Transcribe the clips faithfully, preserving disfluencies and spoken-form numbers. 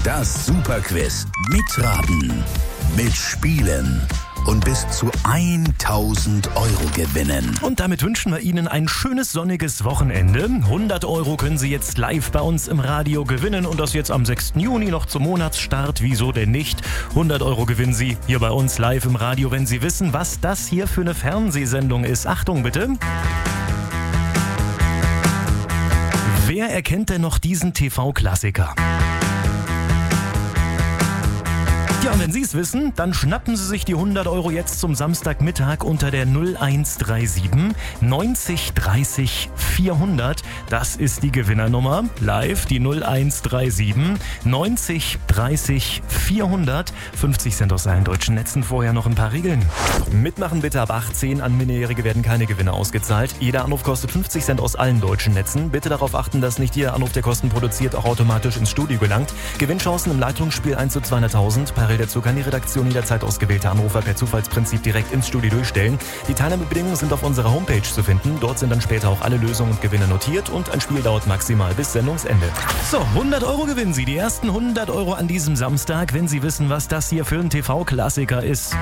Das Superquiz. Mitraten, mitspielen und bis zu tausend Euro gewinnen. Und damit wünschen wir Ihnen ein schönes sonniges Wochenende. hundert Euro können Sie jetzt live bei uns im Radio gewinnen und das jetzt am sechsten Juni noch zum Monatsstart. Wieso denn nicht? hundert Euro gewinnen Sie hier bei uns live im Radio, wenn Sie wissen, was das hier für eine Fernsehsendung ist. Achtung bitte. Wer erkennt denn noch diesen T V-Klassiker? Ja, und wenn Sie es wissen, dann schnappen Sie sich die hundert Euro jetzt zum Samstagmittag unter der null eins drei sieben neunzig dreißig vierhundert. Das ist die Gewinnernummer. Live die null eins drei sieben neunzig dreißig vierhundert. fünfzig Cent aus allen deutschen Netzen. Vorher noch ein paar Regeln. Mitmachen bitte ab achtzehn. An Minderjährige werden keine Gewinne ausgezahlt. Jeder Anruf kostet fünfzig Cent aus allen deutschen Netzen. Bitte darauf achten, dass nicht jeder Anruf, der Kosten produziert, auch automatisch ins Studio gelangt. Gewinnchancen im Leitungsspiel eins zu zweihunderttausend. Dazu kann die Redaktion jederzeit ausgewählte Anrufer per Zufallsprinzip direkt ins Studio durchstellen. Die Teilnahmebedingungen sind auf unserer Homepage zu finden. Dort sind dann später auch alle Lösungen und Gewinne notiert und ein Spiel dauert maximal bis Sendungsende. So, hundert Euro gewinnen Sie. Die ersten hundert Euro an diesem Samstag, wenn Sie wissen, was das hier für ein T V-Klassiker ist.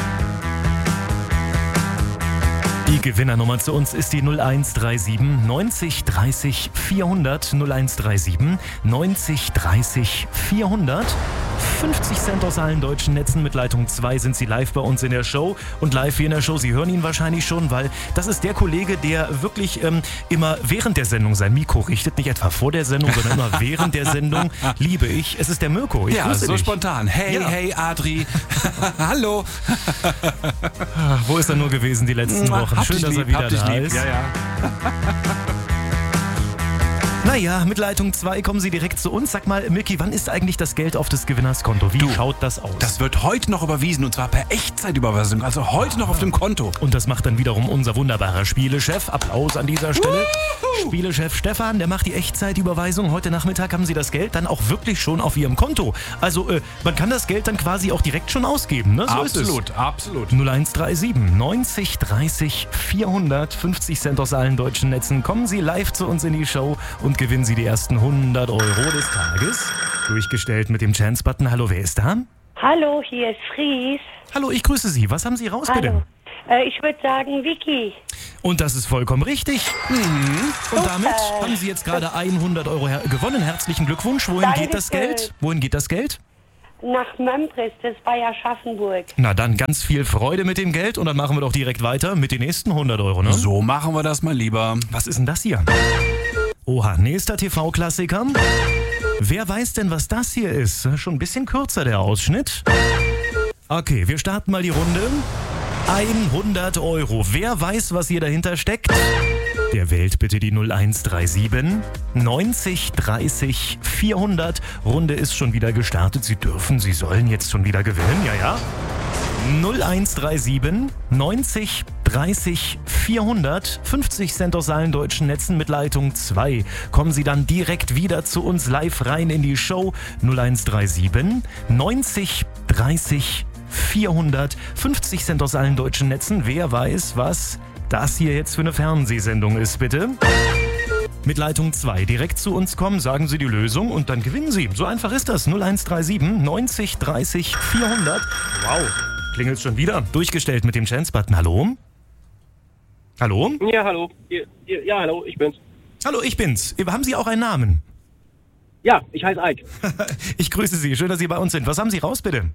Die Gewinnernummer zu uns ist die null eins drei sieben neunzig dreißig vierhundert. null eins drei sieben neunzig dreißig vierhundert. fünfzig Cent aus allen deutschen Netzen. Mit Leitung zwei sind Sie live bei uns in der Show. Und live hier in der Show, Sie hören ihn wahrscheinlich schon, weil das ist der Kollege, der wirklich ähm, immer während der Sendung sein Mikro richtet. Nicht etwa vor der Sendung, sondern immer während der Sendung. Liebe ich. Es ist der Mirko. Ich ja, so dich. Spontan. Hey, ja. hey, Adri. Hallo. Ach, wo ist er nur gewesen die letzten Wochen? Hab Schön, dass lieb, er wieder hab dich da lieb. ist. Ja, ja. Naja, mit Leitung zwei kommen Sie direkt zu uns. Sag mal, Milky, wann ist eigentlich das Geld auf des Gewinners Konto? Wie Du, schaut das aus? Das wird heute noch überwiesen und zwar per Echtzeitüberweisung. Also heute noch auf dem Konto. Und das macht dann wiederum unser wunderbarer Spielechef. Applaus an dieser Stelle. Uhuhu. Spielechef Stefan, der macht die Echtzeitüberweisung. Heute Nachmittag haben Sie das Geld dann auch wirklich schon auf Ihrem Konto. Also äh, man kann das Geld dann quasi auch direkt schon ausgeben. Ne? So absolut, ist es. absolut. null eins drei sieben neunzig dreißig vierhundert. fünfzig Cent aus allen deutschen Netzen. Kommen Sie live zu uns in die Show und gewinnen Sie die ersten hundert Euro des Tages. Durchgestellt mit dem Chance-Button. Hallo, wer ist da? Hallo, hier ist Fries. Hallo, ich grüße Sie. Was haben Sie raus, Hallo. bitte? Äh, ich würde sagen Vicky. Und das ist vollkommen richtig. Mhm. Und Super. damit haben Sie jetzt gerade hundert Euro her- gewonnen. Herzlichen Glückwunsch. Wohin Danke geht das schön. Geld? Wohin geht das Geld? Nach Membris, das war ja Aschaffenburg. Na dann ganz viel Freude mit dem Geld und dann machen wir doch direkt weiter mit den nächsten hundert Euro, ne? So machen wir das mal lieber. Was ist denn das hier? Oha, nächster T V-Klassiker. Wer weiß denn, was das hier ist? Schon ein bisschen kürzer der Ausschnitt. Okay, wir starten mal die Runde. hundert Euro. Wer weiß, was hier dahinter steckt? Der wählt bitte die null eins drei sieben neunzig dreißig vierhundert. Runde ist schon wieder gestartet. Sie dürfen, Sie sollen jetzt schon wieder gewinnen. Ja, ja. null eins drei sieben neunzig dreißig vierhundert. fünfzig Cent aus allen deutschen Netzen mit Leitung zwei. Kommen Sie dann direkt wieder zu uns live rein in die Show. null eins drei sieben neunzig dreißig vierhundert. fünfzig Cent aus allen deutschen Netzen. Wer weiß, was das hier jetzt für eine Fernsehsendung ist, bitte? Mit Leitung zwei direkt zu uns kommen, sagen Sie die Lösung und dann gewinnen Sie. So einfach ist das. null eins drei sieben neunzig dreißig vierhundert. Wow, klingelt schon wieder. Durchgestellt mit dem Chance-Button. Hallo? Hallo? Ja, hallo. Ja, ja, hallo, ich bin's. Hallo, ich bin's. Haben Sie auch einen Namen? Ja, ich heiße Ike. Ich grüße Sie. Schön, dass Sie bei uns sind. Was haben Sie raus, bitte?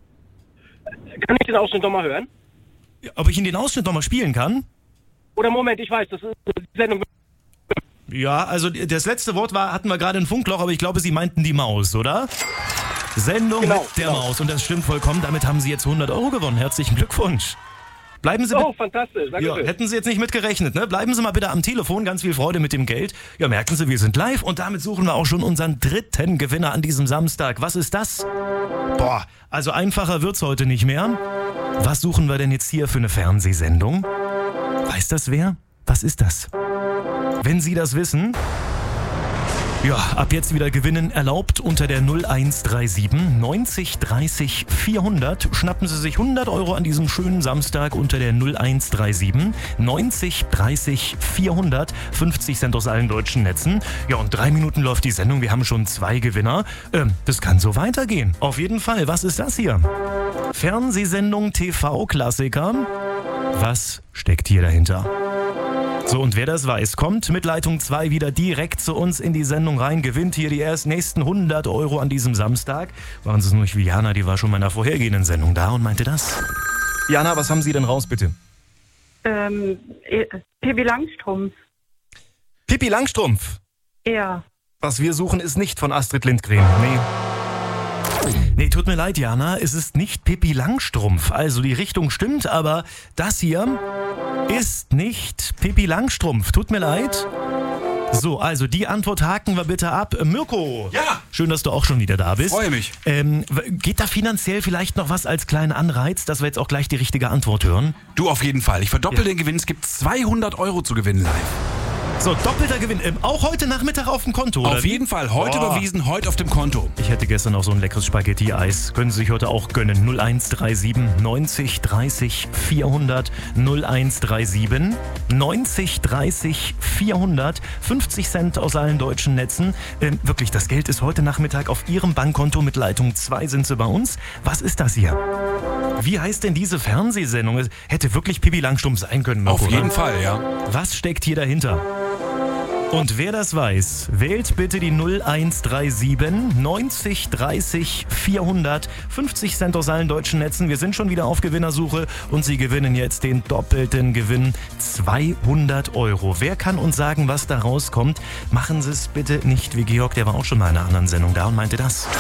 Kann ich den Ausschnitt nochmal hören? Ob ich Ihnen den Ausschnitt nochmal spielen kann? Oder Moment, ich weiß, das ist die Sendung. Ja, also das letzte Wort war, hatten wir gerade ein Funkloch, aber ich glaube, Sie meinten die Maus, oder? Sendung Genau, mit der genau. Maus. Und das stimmt vollkommen. Damit haben Sie jetzt hundert Euro gewonnen. Herzlichen Glückwunsch. Bleiben Sie Oh, bitte. fantastisch, danke Ja, schön. hätten Sie jetzt nicht mitgerechnet, ne? Bleiben Sie mal bitte am Telefon. Ganz viel Freude mit dem Geld. Ja, merken Sie, wir sind live und damit suchen wir auch schon unseren dritten Gewinner an diesem Samstag. Was ist das? Boah, also einfacher wird's heute nicht mehr. Was suchen wir denn jetzt hier für eine Fernsehsendung? Weiß das wer? Was ist das? Wenn Sie das wissen, Ja, ab jetzt wieder gewinnen erlaubt unter der null eins drei sieben neunzig dreißig vierhundert. Schnappen Sie sich hundert Euro an diesem schönen Samstag unter der null eins drei sieben neunzig dreißig vierhundert. fünfzig Cent aus allen deutschen Netzen. Ja, und drei Minuten läuft die Sendung. Wir haben schon zwei Gewinner. Ähm, das kann so weitergehen. Auf jeden Fall. Was ist das hier? Fernsehsendung T V-Klassiker. Was steckt hier dahinter? So, und wer das weiß, kommt mit Leitung zwei wieder direkt zu uns in die Sendung rein, gewinnt hier die ersten nächsten hundert Euro an diesem Samstag. Waren Sie es nur nicht wie Jana, die war schon mal in einer vorhergehenden Sendung da und meinte das. Jana, was haben Sie denn raus, bitte? Ähm, äh, Pippi Langstrumpf. Pippi Langstrumpf? Ja. Was wir suchen, ist nicht von Astrid Lindgren, nee. Nee, tut mir leid, Jana, es ist nicht Pippi Langstrumpf. Also die Richtung stimmt, aber das hier ist nicht Pippi Langstrumpf. Tut mir leid. So, also die Antwort haken wir bitte ab. Mirko! Ja! Schön, dass du auch schon wieder da bist. Freue mich. Ähm, geht da finanziell vielleicht noch was als kleinen Anreiz, dass wir jetzt auch gleich die richtige Antwort hören? Du, auf jeden Fall. Ich verdoppel Ja. den Gewinn. Es gibt zweihundert Euro zu gewinnen live. So, doppelter Gewinn. Ähm, auch heute Nachmittag auf dem Konto, oder Auf wie? jeden Fall. Heute Boah. überwiesen, heute auf dem Konto. Ich hätte gestern auch so ein leckeres Spaghetti-Eis. Können Sie sich heute auch gönnen. null eins drei sieben neunzig dreißig vierhundert. null eins drei sieben neunzig dreißig vierhundert. fünfzig Cent aus allen deutschen Netzen. Ähm, wirklich, das Geld ist heute Nachmittag auf Ihrem Bankkonto. Mit Leitung zwei sind Sie bei uns. Was ist das hier? Wie heißt denn diese Fernsehsendung? Es hätte wirklich Pippi Langstrumpf sein können. Mirko, Auf jeden oder? Fall, ja. Was steckt hier dahinter? Und wer das weiß, wählt bitte die null eins drei sieben neunzig dreißig vierhundert. fünfzig Cent aus allen deutschen Netzen. Wir sind schon wieder auf Gewinnersuche und Sie gewinnen jetzt den doppelten Gewinn. zweihundert Euro. Wer kann uns sagen, was da rauskommt? Machen Sie es bitte nicht wie Georg, der war auch schon mal in einer anderen Sendung da und meinte das.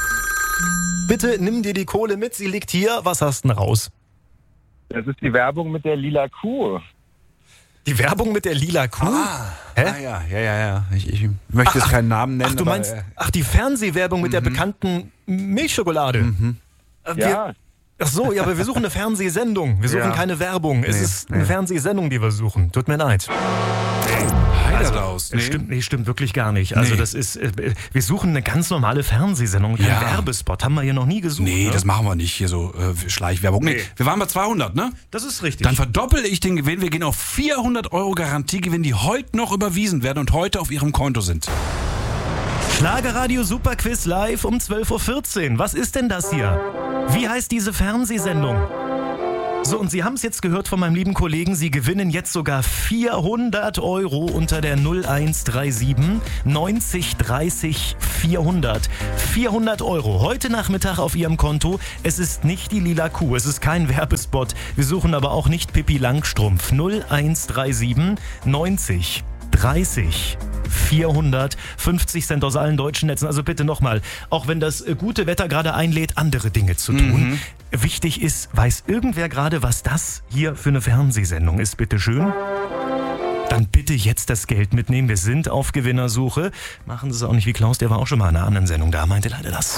Bitte nimm dir die Kohle mit, sie liegt hier. Was hast du denn raus? Das ist die Werbung mit der lila Kuh. Die Werbung mit der lila Kuh? Hä? Ah, ja, ja, ja, ja. Ich, ich möchte jetzt keinen Namen nennen. Ach, du aber, meinst, äh, ach, die Fernsehwerbung mit der bekannten Milchschokolade. Äh, wir, Ja, Ach so, ja, aber wir suchen eine Fernsehsendung. Wir suchen Ja. keine Werbung. Es Nee, ist eine nee. Fernsehsendung, die wir suchen. Tut mir leid. Heiderdaus. Es stimmt, nee, stimmt wirklich gar nicht. Also Nee. das ist, äh, wir suchen eine ganz normale Fernsehsendung, kein Ja. Werbespot. Haben wir hier noch nie gesucht. Nee, ne? das machen wir nicht, hier so äh, Schleichwerbung. Nee, Nee. wir waren bei zweihundert, ne? das ist richtig. Dann verdoppel ich den Gewinn. Wir gehen auf vierhundert Euro Garantiegewinn, die heute noch überwiesen werden und heute auf Ihrem Konto sind. Schlagerradio Superquiz live um zwölf Uhr vierzehn. Was ist denn das hier? Wie heißt diese Fernsehsendung? So, und Sie haben es jetzt gehört von meinem lieben Kollegen, Sie gewinnen jetzt sogar vierhundert Euro unter der null eins drei sieben neunzig dreißig vierhundert. vierhundert Euro heute Nachmittag auf Ihrem Konto. Es ist nicht die lila Kuh, es ist kein Werbespot. Wir suchen aber auch nicht Pippi Langstrumpf. null eins drei sieben neunzig dreißig vierhundert. fünfzig Cent aus allen deutschen Netzen. Also bitte nochmal, auch wenn das äh, gute Wetter gerade einlädt, andere Dinge zu tun. Wichtig ist, weiß irgendwer gerade, was das hier für eine Fernsehsendung ist, bitteschön? Dann bitte jetzt das Geld mitnehmen. Wir sind auf Gewinnersuche. Machen Sie es auch nicht wie Klaus, der war auch schon mal in einer anderen Sendung da, meinte leider das.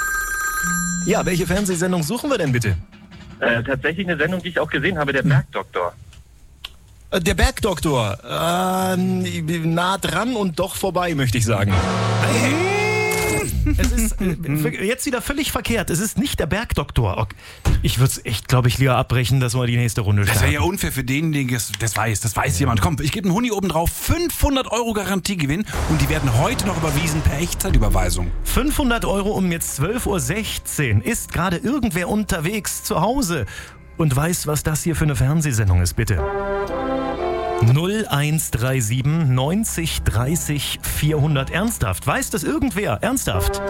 Ja, welche Fernsehsendung suchen wir denn bitte? äh, tatsächlich eine Sendung, die ich auch gesehen habe, der Bergdoktor. Äh, Der Bergdoktor. Ähm, nah dran und doch vorbei, möchte ich sagen. Es ist äh, jetzt wieder völlig verkehrt. Es ist nicht der Bergdoktor. Ok. Ich würde es echt, glaube ich, lieber abbrechen, dass wir die nächste Runde Das starten. wäre ja unfair für denjenigen, das, das weiß, das weiß jemand. Komm, ich gebe einen Huni oben drauf, fünfhundert Euro Garantiegewinn und die werden heute noch überwiesen per Echtzeitüberweisung. fünfhundert Euro um jetzt zwölf Uhr sechzehn. Ist gerade irgendwer unterwegs zu Hause und weiß, was das hier für eine Fernsehsendung ist, bitte. null eins drei sieben neunzig dreißig vierhundert. Ernsthaft? Weiß das irgendwer? Ernsthaft?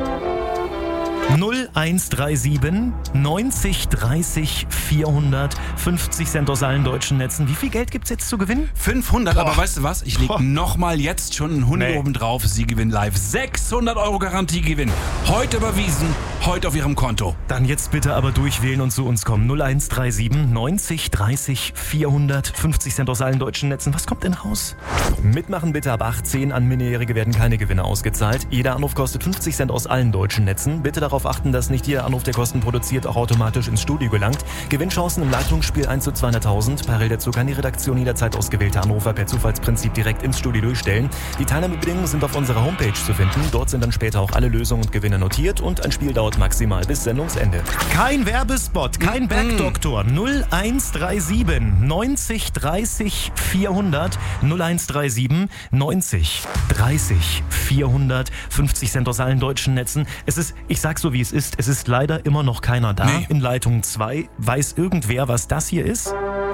null eins drei sieben neunzig dreißig vierhundert. fünfzig Cent aus allen deutschen Netzen. Wie viel Geld gibt's jetzt zu gewinnen? fünfhundert, aber weißt du was? Ich Boah. lege nochmal jetzt schon einen Huni Nee. oben drauf. Sie gewinnen live sechshundert Euro Garantiegewinn. Heute überwiesen, heute auf Ihrem Konto. Dann jetzt bitte aber durchwählen und zu uns kommen. null eins drei sieben neunzig dreißig vierhundert, fünfzig Cent aus allen deutschen Netzen. Was kommt denn raus? Mitmachen bitte ab achtzehn. An Minderjährige werden keine Gewinne ausgezahlt. Jeder Anruf kostet fünfzig Cent aus allen deutschen Netzen. Bitte darauf achten, dass nicht jeder Anruf, der Kosten produziert, auch automatisch ins Studio gelangt. Gewinnchancen im Leitungsspiel eins zu zweihunderttausend. Parallel dazu kann die Redaktion jederzeit ausgewählte Anrufer per Zufallsprinzip direkt ins Studio durchstellen. Die Teilnahmebedingungen sind auf unserer Homepage zu finden. Dort sind dann später auch alle Lösungen und Gewinne notiert und ein Spiel dauert maximal bis Sendungsende. Kein Werbespot, kein Bergdoktor. null eins drei sieben neunzig dreißig vierhundert, null eins drei sieben neunzig dreißig vierhundert, fünfzig Cent aus allen deutschen Netzen. Es ist, ich sag's so wie es ist, es ist leider immer noch keiner da. Nee. In Leitung zwei. Weiß irgendwer, was das hier ist?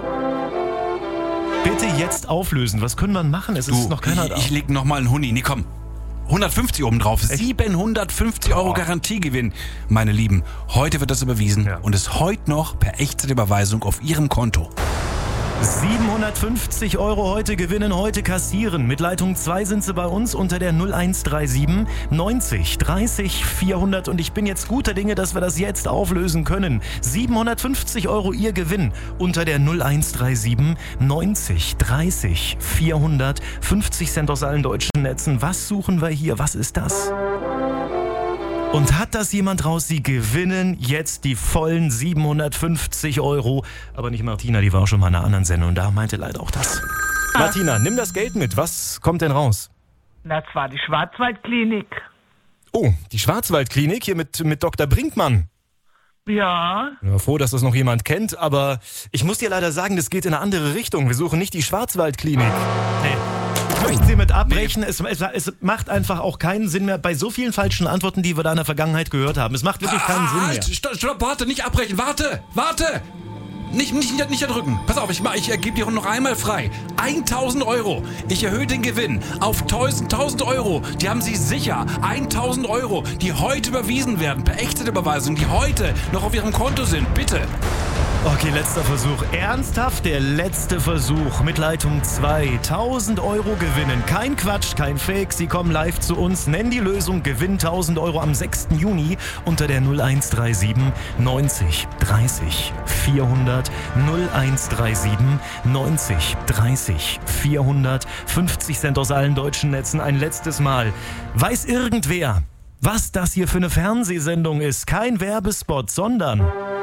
Bitte jetzt auflösen. Was können wir machen? Es Du, ist noch keiner ich, da. ich leg nochmal einen Huni. Nee, komm. hundertfünfzig oben drauf. siebenhundertfünfzig Euro Garantiegewinn. Meine Lieben, heute wird das überwiesen Ja. und ist heute noch per Echtzeitüberweisung auf Ihrem Konto. siebenhundertfünfzig Euro heute gewinnen, heute kassieren. Mit Leitung zwei sind sie bei uns unter der null eins drei sieben neunzig dreißig vierhundert und ich bin jetzt guter Dinge, dass wir das jetzt auflösen können. siebenhundertfünfzig Euro Ihr Gewinn unter der null eins drei sieben neunzig dreißig vierhundert, fünfzig Cent aus allen deutschen Netzen. Was suchen wir hier? Was ist das? Und hat das jemand raus? Sie gewinnen jetzt die vollen siebenhundertfünfzig Euro. Aber nicht Martina, die war auch schon mal in einer anderen Sendung. Da meinte leider auch das. Martina, nimm das Geld mit. Was kommt denn raus? Das war die Schwarzwaldklinik. Oh, die Schwarzwaldklinik hier mit, mit Doktor Brinkmann. Ja. Ich bin froh, dass das noch jemand kennt, aber ich muss dir leider sagen, das geht in eine andere Richtung. Wir suchen nicht die Schwarzwaldklinik. Nee. Ich möchte Sie mit abbrechen. Es, es, es macht einfach auch keinen Sinn mehr bei so vielen falschen Antworten, die wir da in der Vergangenheit gehört haben. Es macht wirklich keinen Sinn mehr. Halt, stopp, stopp, warte, nicht abbrechen, warte, warte! Nicht, nicht, nicht erdrücken. Pass auf, ich, mach- ich äh, gebe dir noch einmal frei. tausend Euro. Ich erhöhe den Gewinn auf tausend Euro. Die haben Sie sicher. tausend Euro, die heute überwiesen werden. Per Echtzeitüberweisung, die heute noch auf Ihrem Konto sind. Bitte. Okay, letzter Versuch. Ernsthaft, der letzte Versuch mit Leitung zwei. tausend Euro gewinnen. Kein Quatsch, kein Fake. Sie kommen live zu uns. Nennen die Lösung. Gewinn tausend Euro am sechsten Juni unter der null eins drei sieben neunzig dreißig vierhundert. null eins drei sieben neunzig dreißig vierhundert. fünfzig Cent aus allen deutschen Netzen. Ein letztes Mal. Weiß irgendwer, was das hier für eine Fernsehsendung ist? Kein Werbespot, sondern...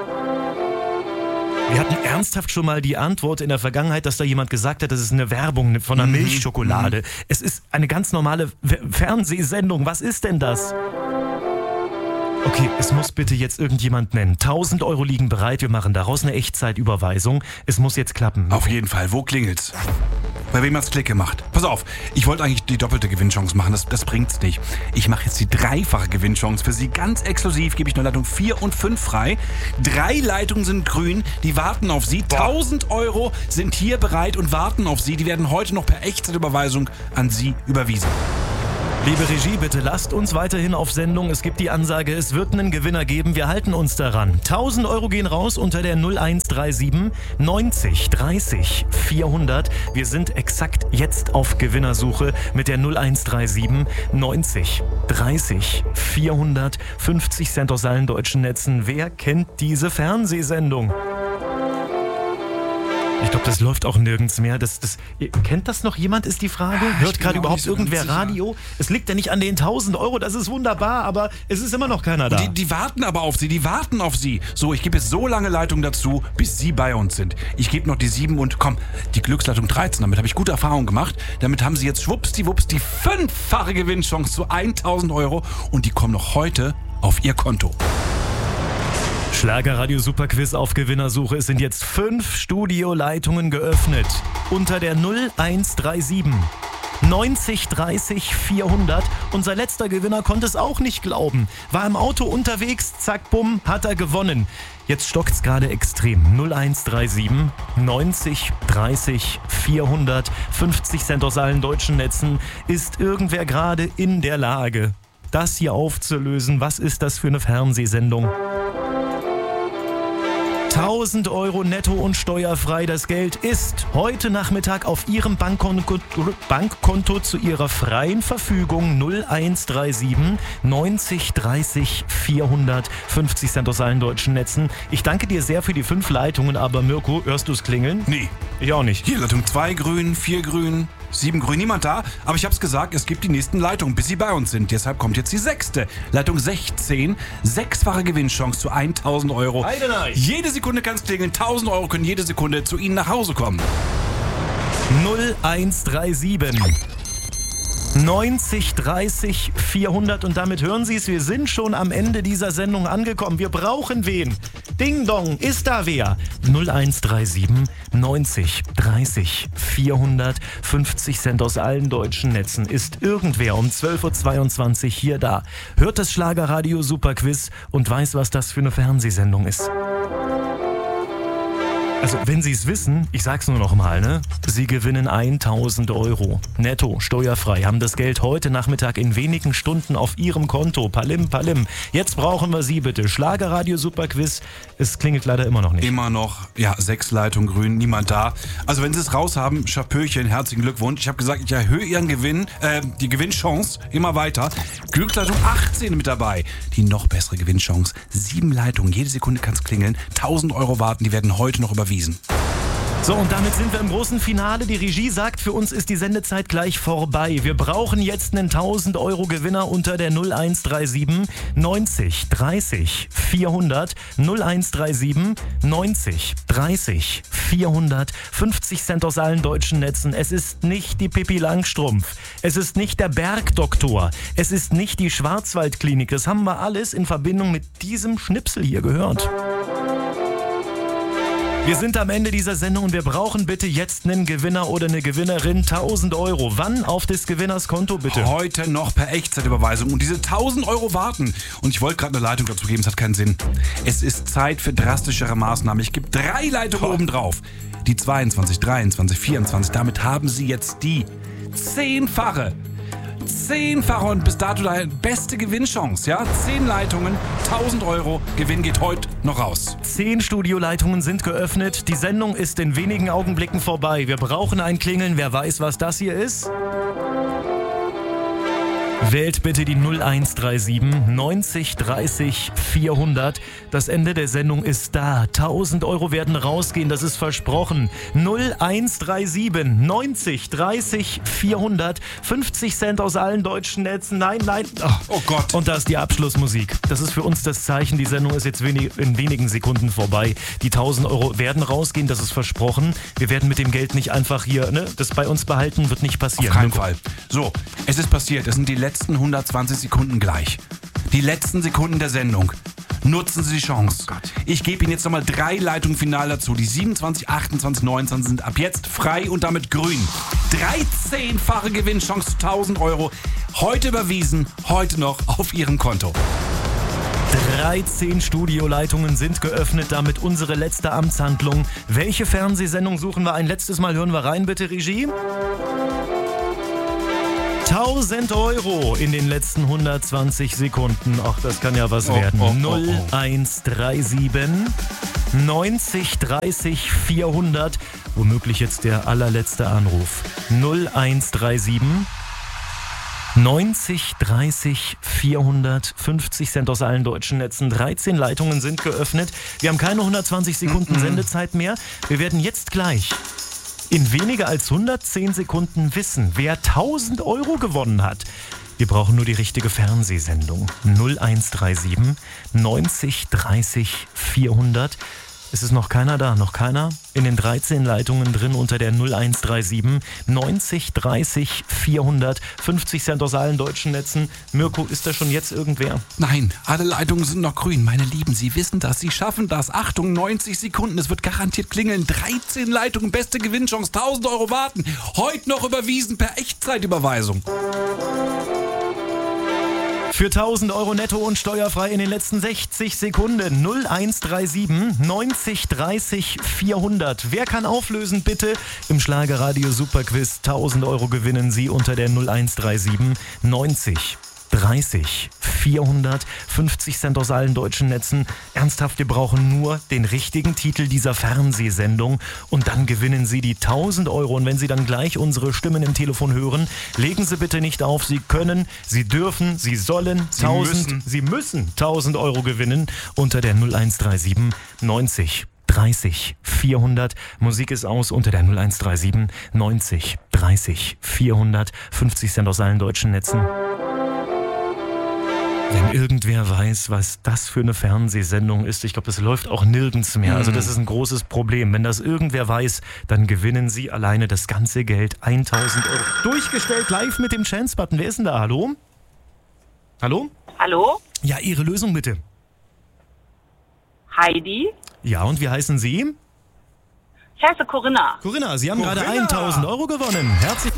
Wir hatten ernsthaft schon mal die Antwort in der Vergangenheit, dass da jemand gesagt hat, das ist eine Werbung von einer Milchschokolade. Mhm. Es ist eine ganz normale Fernsehsendung. Was ist denn das? Okay, es muss bitte jetzt irgendjemand nennen. tausend Euro liegen bereit, wir machen daraus eine Echtzeitüberweisung. Es muss jetzt klappen. Auf jeden Fall, wo klingelt's? Bei wem hat's Klick gemacht? Pass auf, ich wollte eigentlich die doppelte Gewinnchance machen, das, das bringt's nicht. Ich mache jetzt die dreifache Gewinnchance für Sie. Ganz exklusiv gebe ich nur Leitung vier und fünf frei. Drei Leitungen sind grün, die warten auf Sie. tausend Euro sind hier bereit und warten auf Sie. Die werden heute noch per Echtzeitüberweisung an Sie überwiesen. Liebe Regie, bitte lasst uns weiterhin auf Sendung. Es gibt die Ansage, es wird einen Gewinner geben. Wir halten uns daran. tausend Euro gehen raus unter der null eins drei sieben neunzig dreißig vierhundert. Wir sind exakt jetzt auf Gewinnersuche mit der null eins drei sieben neunzig dreißig vierhundert. fünfzig Cent aus allen deutschen Netzen. Wer kennt diese Fernsehsendung? Ich glaube, das läuft auch nirgends mehr. Das, das, kennt das noch jemand, ist die Frage? Ah, Hört bin gerade mir auch überhaupt nicht so irgendwer ganz sicher. Radio? Es liegt ja nicht an den tausend Euro, das ist wunderbar, aber es ist immer noch keiner da. Die, die warten aber auf Sie, die warten auf Sie. So, ich gebe jetzt so lange Leitung dazu, bis Sie bei uns sind. Ich gebe noch die sieben und komm, die Glücksleitung dreizehn. Damit habe ich gute Erfahrungen gemacht. Damit haben Sie jetzt schwuppsdiwupps die fünffache Gewinnchance zu tausend Euro und die kommen noch heute auf Ihr Konto. Schlagerradio Superquiz auf Gewinnersuche. Es sind jetzt fünf Studioleitungen geöffnet. Unter der null eins drei sieben neunzig dreißig vierhundert. Unser letzter Gewinner konnte es auch nicht glauben. War im Auto unterwegs, zack, bumm, hat er gewonnen. Jetzt stockt's gerade extrem. null eins drei sieben neunzig dreißig vierhundert. fünfzig Cent aus allen deutschen Netzen. Ist irgendwer gerade in der Lage, das hier aufzulösen? Was ist das für eine Fernsehsendung? tausend Euro netto und steuerfrei. Das Geld ist heute Nachmittag auf Ihrem Bankkonto, Bankkonto zu Ihrer freien Verfügung. null eins drei sieben neunzig dreißig vierhundert, fünfzig Cent aus allen deutschen Netzen. Ich danke dir sehr für die fünf Leitungen, aber Mirko, hörst du es klingeln? Nee. Ich auch nicht. Hier, Leitung zwei grün, vier grün, sieben grün, niemand da. Aber ich hab's gesagt, es gibt die nächsten Leitungen, bis sie bei uns sind. Deshalb kommt jetzt die sechste. Leitung sechzehn, sechsfache Gewinnchance zu tausend Euro. Heidenei. Jede Sekunde kann's klingeln, tausend Euro können jede Sekunde zu Ihnen nach Hause kommen. null eins drei sieben neunzig dreißig vierhundert und damit hören Sie es, wir sind schon am Ende dieser Sendung angekommen. Wir brauchen wen? Ding Dong, ist da wer? null eins drei sieben neunzig dreißig vierhundert, fünfzig Cent aus allen deutschen Netzen. Ist irgendwer um zwölf Uhr zweiundzwanzig hier da, hört das Schlagerradio Superquiz und weiß, was das für eine Fernsehsendung ist. Also, wenn Sie es wissen, ich sag's nur noch mal, ne? Sie gewinnen tausend Euro. Netto, steuerfrei, haben das Geld heute Nachmittag in wenigen Stunden auf Ihrem Konto. Palim, palim. Jetzt brauchen wir Sie bitte. Schlagerradio Superquiz. Es klingelt leider immer noch nicht. Immer noch, ja, sechs Leitungen grün, niemand da. Also wenn Sie es raus haben, Chapöchen, herzlichen Glückwunsch. Ich habe gesagt, ich erhöhe Ihren Gewinn, äh, die Gewinnchance immer weiter. Glücksleitung achtzehn mit dabei. Die noch bessere Gewinnchance. Sieben Leitungen, jede Sekunde kann es klingeln. tausend Euro warten, die werden heute noch überwiesen. So, und damit sind wir im großen Finale. Die Regie sagt, für uns ist die Sendezeit gleich vorbei. Wir brauchen jetzt einen tausend Euro Gewinner unter der null eins drei sieben neunzig dreißig vierhundert. null eins drei sieben neunzig dreißig vierhundert. fünfzig Cent aus allen deutschen Netzen. Es ist nicht die Pippi Langstrumpf. Es ist nicht der Bergdoktor. Es ist nicht die Schwarzwaldklinik. Das haben wir alles in Verbindung mit diesem Schnipsel hier gehört. Wir sind am Ende dieser Sendung und wir brauchen bitte jetzt einen Gewinner oder eine Gewinnerin. tausend Euro. Wann auf des Gewinners Konto bitte? Heute noch per Echtzeitüberweisung. Und diese tausend Euro warten. Und ich wollte gerade eine Leitung dazu geben, es hat keinen Sinn. Es ist Zeit für drastischere Maßnahmen. Ich gebe drei Leitungen oben drauf. Die zweiundzwanzig, dreiundzwanzig, vierundzwanzig. Damit haben Sie jetzt die zehnfache. Zehnfache und bis dato deine beste Gewinnchance, ja? Zehn Leitungen, tausend Euro, Gewinn geht heute noch raus. Zehn Studioleitungen sind geöffnet. Die Sendung ist in wenigen Augenblicken vorbei. Wir brauchen ein Klingeln. Wer weiß, was das hier ist? Wählt bitte die null eins drei sieben neunzig dreißig vierhundert. Das Ende der Sendung ist da. tausend Euro werden rausgehen, das ist versprochen. null eins drei sieben neunzig dreißig vierhundert. fünfzig Cent aus allen deutschen Netzen. Nein, nein. Oh, oh Gott. Und da ist die Abschlussmusik. Das ist für uns das Zeichen. Die Sendung ist jetzt wenig, in wenigen Sekunden vorbei. Die tausend Euro werden rausgehen, das ist versprochen. Wir werden mit dem Geld nicht einfach hier, ne, das bei uns behalten, wird nicht passieren. Auf keinen Fall. So, es ist passiert. Es sind die letzten hundertzwanzig Sekunden gleich. Die letzten Sekunden der Sendung. Nutzen Sie die Chance. Gott. Ich gebe Ihnen jetzt nochmal drei Leitungen final dazu. Die siebenundzwanzig, achtundzwanzig, neunundzwanzig sind ab jetzt frei und damit grün. dreizehnfache Gewinnchance zu tausend Euro. Heute überwiesen, heute noch auf Ihrem Konto. dreizehn Studioleitungen sind geöffnet, damit unsere letzte Amtshandlung. Welche Fernsehsendung suchen wir ein letztes Mal? Hören wir rein, bitte, Regie. tausend Euro in den letzten hundertzwanzig Sekunden. Ach, das kann ja was oh, werden. Oh, oh, null oh. eins drei sieben neunzig dreißig vierhundert. Womöglich jetzt der allerletzte Anruf. null eins drei sieben neunzig dreißig vierhundert. fünfzig Cent aus allen deutschen Netzen. dreizehn Leitungen sind geöffnet. Wir haben keine hundertzwanzig Sekunden Sendezeit mehr. Wir werden jetzt gleich in weniger als hundertzehn Sekunden wissen, wer tausend Euro gewonnen hat. Wir brauchen nur die richtige Fernsehsendung. null eins drei sieben neunzig dreißig vierhundert. Es ist noch keiner da, noch keiner in den dreizehn Leitungen drin unter der null eins drei sieben neunzig dreißig vierhundert. fünfzig Cent aus allen deutschen Netzen. Mirko, ist da schon jetzt irgendwer? Nein, alle Leitungen sind noch grün. Meine Lieben, Sie wissen das, Sie schaffen das. Achtung, neunzig Sekunden, es wird garantiert klingeln. dreizehn Leitungen, beste Gewinnchance, tausend Euro warten. Heute noch überwiesen per Echtzeitüberweisung. Für tausend Euro netto und steuerfrei in den letzten sechzig Sekunden. null eins drei sieben neunzig dreißig vierhundert. Wer kann auflösen, bitte? Im Schlagerradio Superquiz. tausend Euro gewinnen Sie unter der null eins drei sieben neunzig dreißig vierhundert, fünfzig Cent aus allen deutschen Netzen. Ernsthaft, wir brauchen nur den richtigen Titel dieser Fernsehsendung und dann gewinnen Sie die tausend Euro. Und wenn Sie dann gleich unsere Stimmen im Telefon hören, legen Sie bitte nicht auf. Sie können, Sie dürfen, Sie sollen Sie tausend, müssen. Sie müssen tausend Euro gewinnen unter der null eins drei sieben neunzig dreißig vierhundert. Musik ist aus unter der null eins drei sieben neunzig dreißig vierhundert. fünfzig Cent aus allen deutschen Netzen. Wenn irgendwer weiß, was das für eine Fernsehsendung ist, ich glaube, das läuft auch nirgends mehr. Also das ist ein großes Problem. Wenn das irgendwer weiß, dann gewinnen Sie alleine das ganze Geld, tausend Euro. Durchgestellt live mit dem Chance-Button. Wer ist denn da? Hallo? Hallo? Hallo? Ja, Ihre Lösung bitte. Heidi? Ja, und wie heißen Sie? Ich heiße Corinna. Corinna, Sie haben Corinna. gerade tausend Euro gewonnen. Herzlich